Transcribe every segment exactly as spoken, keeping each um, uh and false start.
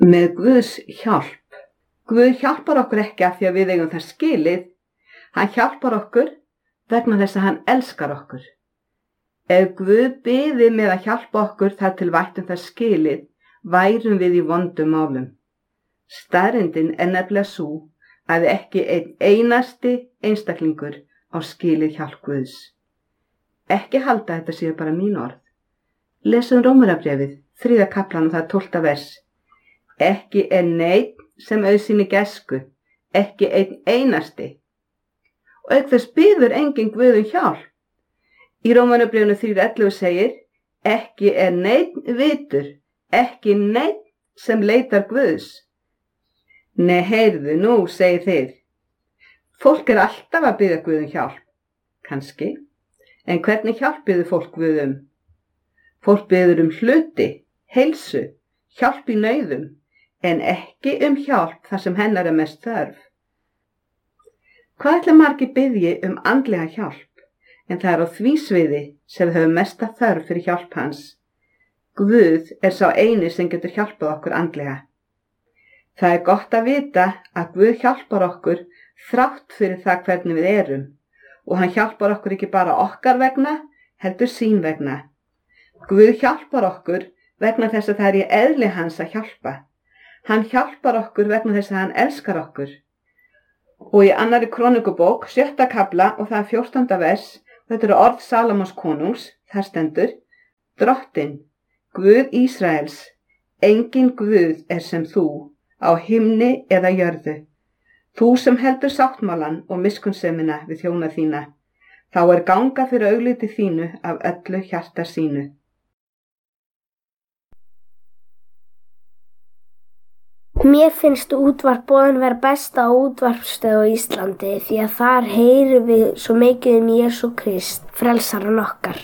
Með Guðs hjálp. Guð hjálpar okkur ekki af því að við eigum það skilið. Hann hjálpar okkur vegna þess að hann elskar okkur. Ef Guð biði með að hjálpa okkur þar til vættum það skilið, værum við í vondum málum. Staðreyndin er nefnilega sú að ekki einn einasti einstaklingur á skilið hjálp Guðs. Ekki halda þetta séu bara mín orð. Lesum Rómarbréfið, þriðja kaflan og það tólfta vers. Ekki er neinn sem auðsýni gæsku, ekki einn einasti. Og auk þess biður enginn Guð um hjálp. Í Rómarbréfinu þrjú ellefu segir, ekki er neinn vitur, ekki neinn sem leitar Guðs. Nei, heyrðu nú, segir þið. Fólk er alltaf að biðja Guð um hjálp, kannski, en hvernig hjálp biður fólk Guð um? Fólk biður um hluti, heilsu, hjálp í nauðum, en ekki um hjálp þar sem hennar er mest þörf. Hvað ætla margir biðji um andlega hjálp, en það er á því sviði sem við höfum mesta þörf fyrir hjálp hans. Guð er sá eini sem getur hjálpað okkur andlega. Það er gott að vita að Guð hjálpar okkur þrátt fyrir það hvernig við erum, og hann hjálpar okkur ekki bara okkar vegna, heldur sín vegna. Guð hjálpar okkur vegna þess að það er í eðli hans að hjálpa. Hann hjálpar okkur vegna þess að hann elskar okkur. Og í annarri Krónikubók, sjötta kafla og það fjórtánda vers, þetta eru orð Salómons konungs, þar stendur, Drottinn, Guð Ísraels, engin Guð er sem þú, á himni eða jörðu. Þú sem heldur sáttmálan og miskunnsemina við þjóna þína, þá er ganga fyrir augliti þínu af öllu hjarta sínu. Mér finnst útvarpboðin vera besta útvarpsstöð á Íslandi því að þar heyrum við svo mikið um Jesú Krist, frelsarann okkar.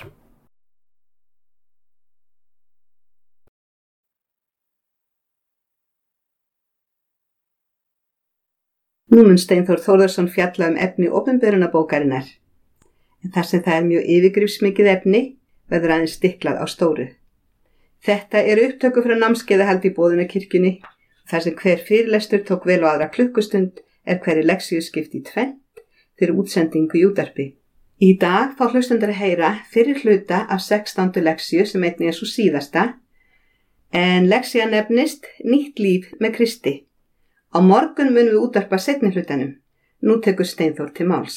Nú mun Steinþór Þórðarson fjalla um efni opinberunarbókarinnar, en þar sem það er mjög yfirgrifsmikið efni verður aðeins stiklað á stóru. Þetta er upptöku frá námskeiðahaldi í Boðunarkirkjunni. Þar sem hver fyrirlestur tók vel á aðra klukkustund er hverri leksíu skipt í tvennt fyrir útsendingu í útvarpi. Í dag fá hlustendur að heyra fyrir hluta af sextándu leksíu sem einnig er svo síðasta, en leksía nefnist Nýtt líf með Kristi. Á morgun munum við útvarpa seinni hlutanum. Nú tekur Steinþór til máls.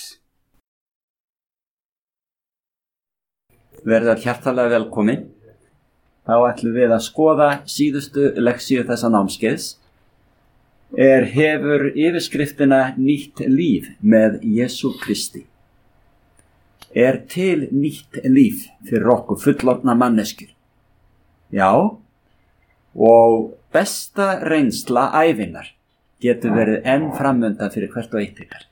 Verðar hjartalega velkomin. Þá ætlum við að skoða síðustu leksíu þessa námskeiðs. Er hefur yfirskriftina Nýtt líf með Jesú Kristi. Er til nýtt líf fyrir okkur fullorðna manneskjur? Já, og besta reynsla ævinnar getur verið enn framöndan fyrir hvert og eitt ykkar.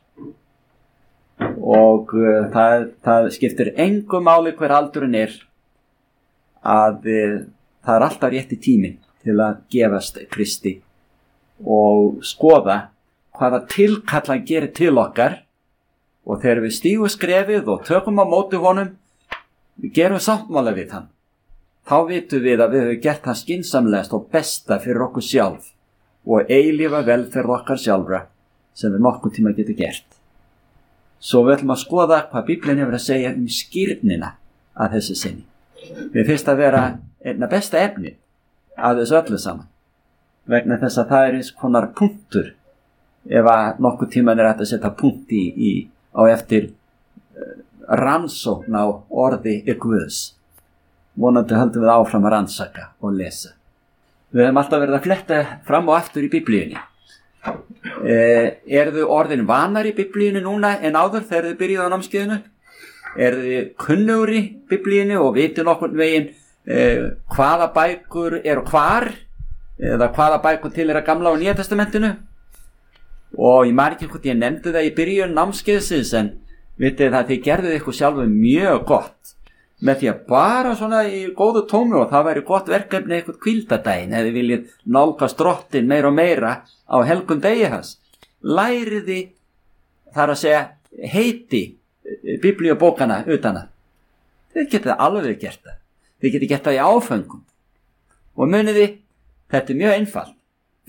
Og uh, það, það skiptir engu máli hver aldurinn er, að uh, það er alltaf rétti tíminn til að gefast Kristi og skoða hvaða tilkall hann gerir til okkar, og þegar við stígum skrefið og tökum á móti honum, við gerum sáttmála við hann, þá vitum við að við höfum gert hann skynsamlegast og besta fyrir okkur sjálf og eilífa velferð okkar sjálfra sem við nokkuð tíma getum gert. Svo við ætlum að skoða hvað Biblían hefur að segja um skírnina að þessu sinni. Við finnst að vera einna besta efni að þessu öllu saman, vegna þess að það er eins konar punktur, ef að nokkuð tíman er hægt að setja punkt í, í á eftir uh, rannsókn á orði Guðs. Vonandi höldum við áfram að rannsaka og lesa. Við hefum alltaf verið að fletta fram og aftur í Biblíunni. Eh, eru þau orðin vanar í Biblíunni núna en áður þegar þau byrjuðu á námskeiðinu? Eru þau kunnugur í Biblíunni og viti nokkurn veginn eh, hvaða bækur eru hvar, eða hvaða bækur til er að gamla og nýja testamentinu? Og ég man ekki hvort ég nefndi það í byrjun námskeiðsins, en vitið það þið gerðuð ykkur sjálfu mjög gott með því að bara svona í góðu tómi, og það væri gott verkefni eitthvað hvíldardaginn eða viljið nálgast Drottinn meira og meira á helgum degi hans. Læriði, þar að segja, heiti biblíubókana utan að. Þið getið alveg gert það. Þið getið gert það í áföngum. Og muniði, þetta er mjög einfalt.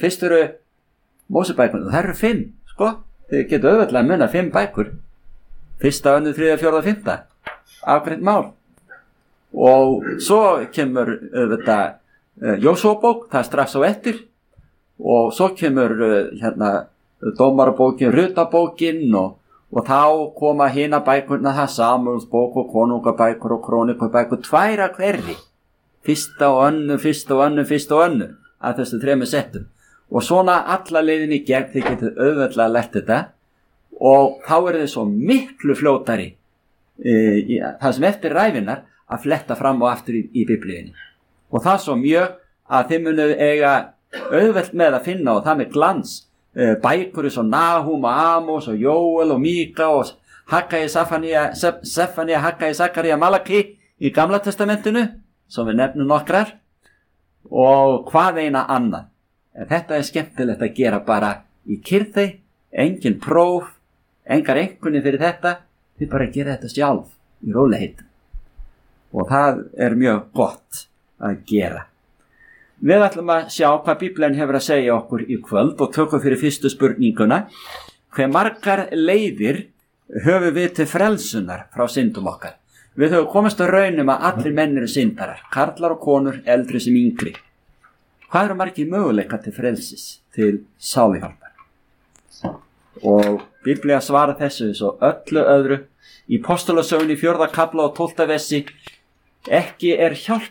fyrst eru Mósebækur, það eru fimm, sko, þið getur auðvitað að munna fimm bækur, fyrsta, önnur, þriðja, fjórða, fimmta, afgreitt mál. Og svo kemur auðvitað uh, Jósúabók, það er strax á eftir, og svo kemur uh, hérna Dómarabókin, Rutabókin og, og þá koma hina bækurna, það Samúelsbók og Konungabækur og Krónikabækur, tvær af hverri, fyrsta og önnur, fyrsta og önnur, fyrsta og önnur, að þessu þremur settum. Og svona alla leiðin í gegn, þið getið auðveldlega að lært þetta og þá er þið svo miklu fljótari e, í, það sem eftir ræfinar að fletta fram og aftur í, í biblíunni. Og það svo mjög að þið munið eiga auðveld með að finna og það með glans e, bækur eins og Nahum og Amos og Jóel og Míka og Haggai, Sefania, Sefania, Haggai, Sakaría, Malaki í Gamla testamentinu, sem við nefnum nokkrar, og hvað eina annað. En þetta er skemmtilegt að gera bara í kyrrþey, engin próf, engar einkunni fyrir þetta, þið bara gera þetta sjálf í rólegheitum. Og það er mjög gott að gera. Við ætlum að sjá hvað Bíblan hefur að segja okkur í kvöld og tökum fyrir fyrstu spurninguna. Hve margar leiðir höfum við til frelsunar frá syndum okkar? Við höfum komist á raunum að allir menn eru syndarar, karlar og konur, eldri sem yngri. Hvað eru margir möguleika til frelsis, til sáluhjálpar? Og Biblía svarar þessu eins og öllu öðru í Postulasögunni fjórða kafla og tólfta versi. Ekki er hjálp